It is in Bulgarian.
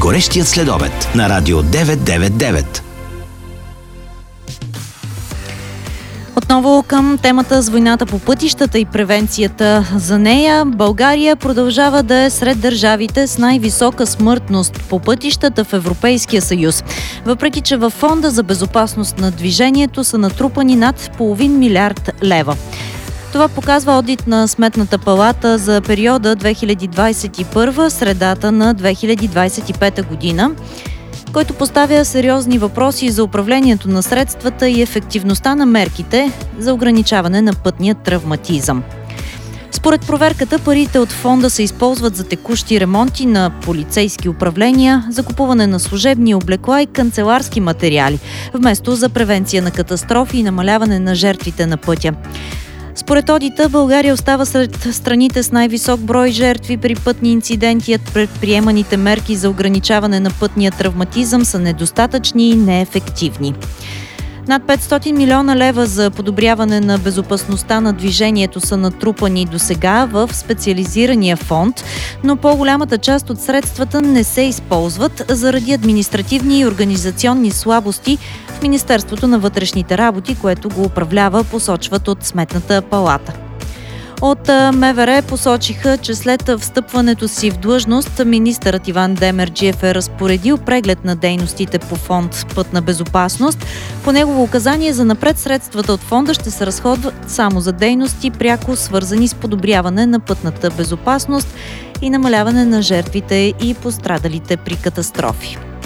Горещият следобед на Радио 999. Отново към темата с войната по пътищата и превенцията за нея. България продължава да е сред държавите с най-висока смъртност по пътищата в Европейския съюз. Въпреки че във Фонда за безопасност на движението са натрупани над половин милиард лева. Това показва одит на Сметната палата за периода 2021 средата на 2025 година, който поставя сериозни въпроси за управлението на средствата и ефективността на мерките за ограничаване на пътния травматизъм. Според проверката, парите от фонда се използват за текущи ремонти на полицейски управления, закупуване на служебни облекла и канцеларски материали, вместо за превенция на катастрофи и намаляване на жертвите на пътя. Според одита, България остава сред страните с най-висок брой жертви при пътни инциденти. Предприеманите мерки за ограничаване на пътния травматизъм са недостатъчни и неефективни. Над 500 милиона лева за подобряване на безопасността на движението са натрупани досега в специализирания фонд, но по-голямата част от средствата не се използват заради административни и организационни слабости в Министерството на вътрешните работи, което го управлява, посочват от Сметната палата. От МВР посочиха, че след встъпването си в длъжност, министърът Иван Демерджиев е разпоредил преглед на дейностите по фонд Пътна безопасност. По негово указание занапред средствата от фонда ще се разходват само за дейности, пряко свързани с подобряване на пътната безопасност и намаляване на жертвите и пострадалите при катастрофи.